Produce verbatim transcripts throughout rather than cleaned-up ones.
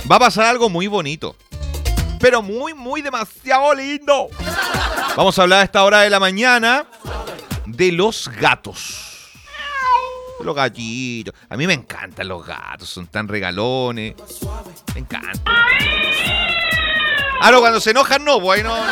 va a pasar algo muy bonito. Pero muy, muy demasiado lindo. Vamos a hablar a esta hora de la mañana de los gatos. Los gatitos. A mí me encantan los gatos, son tan regalones. Me encantan. Ah, no, cuando se enojan no, pues no, no,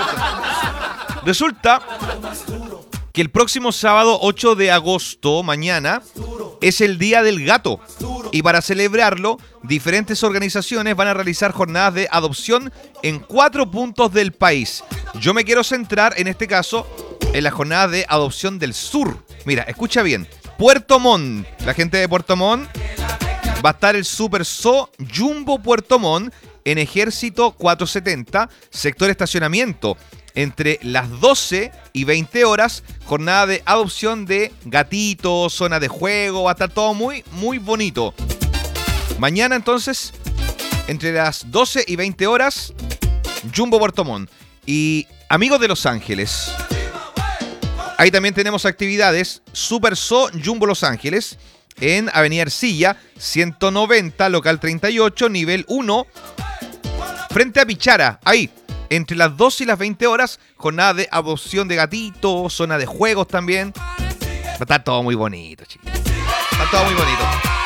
no. Resulta que el próximo sábado ocho de agosto, mañana, es el Día del Gato. Y para celebrarlo, diferentes organizaciones van a realizar jornadas de adopción en cuatro puntos del país. Yo me quiero centrar, en este caso, en la jornada de adopción del sur. Mira, escucha bien. Puerto Montt, la gente de Puerto Montt, va a estar el Super Zoo Jumbo Puerto Montt en Ejército cuatrocientos setenta, sector estacionamiento. Entre las doce y veinte horas, jornada de adopción de gatitos, zona de juego, va a estar todo muy, muy bonito. Mañana entonces, entre las doce y veinte horas, Jumbo Puerto Montt. Y amigos de Los Ángeles, ahí también tenemos actividades. Super Zoo Jumbo Los Ángeles en Avenida Ercilla, ciento noventa, local treinta y ocho, nivel uno, frente a Pichara, ahí. Entre las doce y las veinte horas, jornada de adopción de gatitos, zona de juegos también. Está todo muy bonito, chicos. Está todo muy bonito.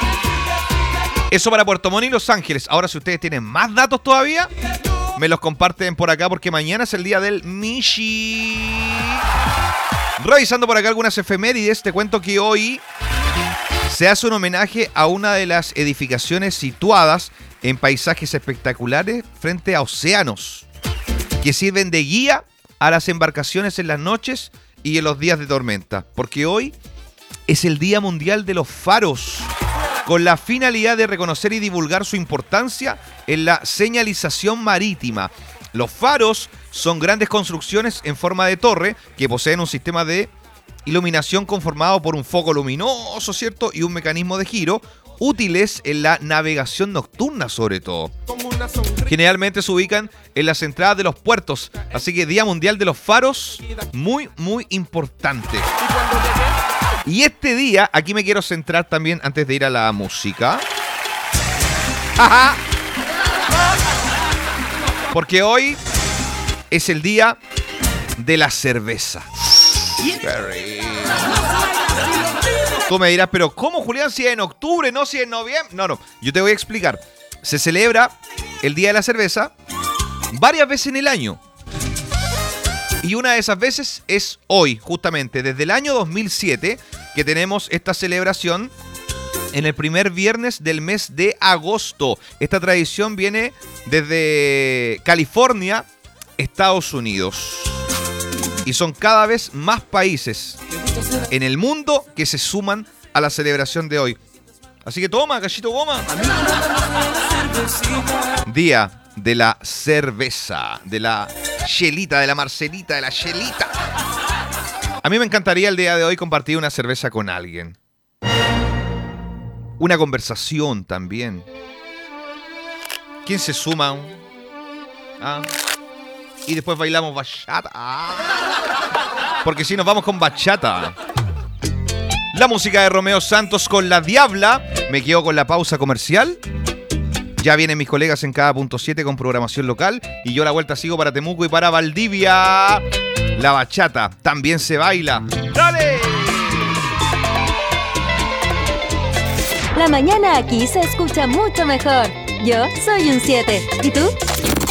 Eso para Puerto Montt y Los Ángeles. Ahora, si ustedes tienen más datos todavía, me los comparten por acá porque mañana es el día del Michi. Revisando por acá algunas efemérides, te cuento que hoy se hace un homenaje a una de las edificaciones situadas en paisajes espectaculares frente a océanos, que sirven de guía a las embarcaciones en las noches y en los días de tormenta. Porque hoy es el Día Mundial de los Faros, con la finalidad de reconocer y divulgar su importancia en la señalización marítima. Los faros son grandes construcciones en forma de torre que poseen un sistema de iluminación conformado por un foco luminoso, ¿cierto? Y un mecanismo de giro, útiles en la navegación nocturna sobre todo. Generalmente se ubican en las entradas de los puertos, así que Día Mundial de los Faros, muy, muy importante. Y este día, aquí me quiero centrar también antes de ir a la música. ¡Ajá! Porque hoy es el día de la cerveza. Tú me dirás, pero ¿cómo, Julián? Si es en octubre, no si es en noviembre. No, no, yo te voy a explicar. Se celebra el Día de la Cerveza varias veces en el año. Y una de esas veces es hoy, justamente, desde el año dos mil siete, que tenemos esta celebración en el primer viernes del mes de agosto. Esta tradición viene desde California, Estados Unidos. Y son cada vez más países en el mundo que se suman a la celebración de hoy. Así que toma, gallito goma. Día de la cerveza, de la chelita, de la Marcelita, de la chelita. A mí me encantaría el día de hoy compartir una cerveza con alguien. Una conversación también. ¿Quién se suma? ¿Ah? Y después bailamos bachata. Ah. Porque si nos vamos con bachata. La música de Romeo Santos con La Diabla. Me quedo con la pausa comercial. Ya vienen mis colegas en cada punto siete con programación local. Y yo la vuelta sigo para Temuco y para Valdivia. La bachata también se baila. ¡Dale! La mañana aquí se escucha mucho mejor. Yo soy un siete. ¿Y tú?